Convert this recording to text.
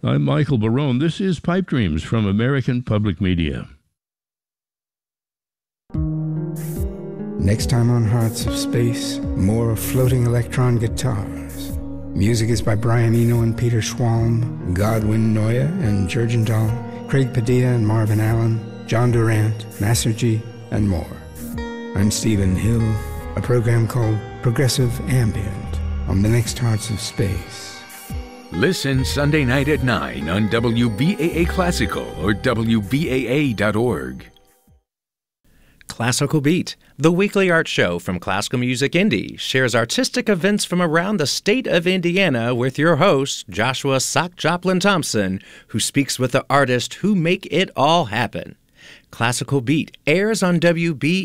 I'm Michael Barone. This is Pipe Dreams from American Public Media. Next time on Hearts of Space, more floating electron guitars. Music is by Brian Eno and Peter Schwalm, Godwin Noya and Jurgendahl, Craig Padilla and Marvin Allen, John Durant, Masergy, and more. I'm Stephen Hill, a program called Progressive Ambient on the next Hearts of Space. Listen Sunday night at 9 on WBAA Classical or WBAA.org. Classical Beat, the weekly art show from Classical Music Indie, shares artistic events from around the state of Indiana with your host, Joshua Sock Joplin Thompson, who speaks with the artists who make it all happen. Classical Beat airs on WBAA